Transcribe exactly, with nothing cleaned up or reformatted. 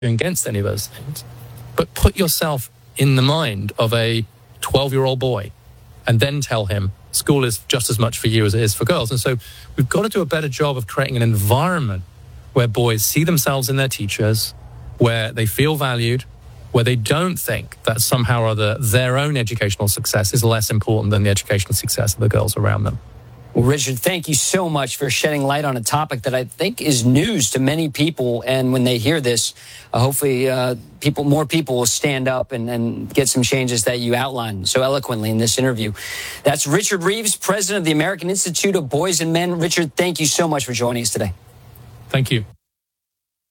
against any of those things. But put yourself in the mind of a twelve-year-old boy and then tell him school is just as much for you as it is for girls. And so we've got to do a better job of creating an environment where boys see themselves in their teachers, where they feel valued, where they don't think that somehow or other their own educational success is less important than the educational success of the girls around them. Well, Richard, thank you so much for shedding light on a topic that I think is news to many people. And when they hear this, uh, hopefully uh, people, more people will stand up and, and get some changes that you outlined so eloquently in this interview. That's Richard Reeves, president of the American Institute of Boys and Men. Richard, thank you so much for joining us today. Thank you.